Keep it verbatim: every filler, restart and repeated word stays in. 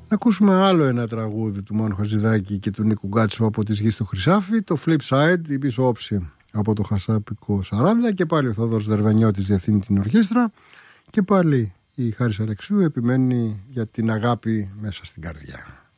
Να ακούσουμε άλλο ένα τραγούδι του Μάνου Χατζηδάκη και του Νίκου Γκάτσου από τη Γη στο Χρυσάφι, το Flip Side, η πίσω όψη από το Χασάπικο σαράντα, και πάλι ο Θόδωρος Δερβενιώτης διευθύνει την ορχήστρα και πάλι η Χάρης Αλεξίου επιμένει για την αγάπη μέσα στην καρδιά.